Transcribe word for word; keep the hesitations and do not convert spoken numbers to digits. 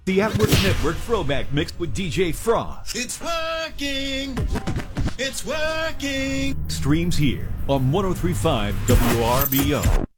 The At-Work Network Throwback Mix with D J Frost. It's working. It's working. Streams here on one oh three point five W R B O.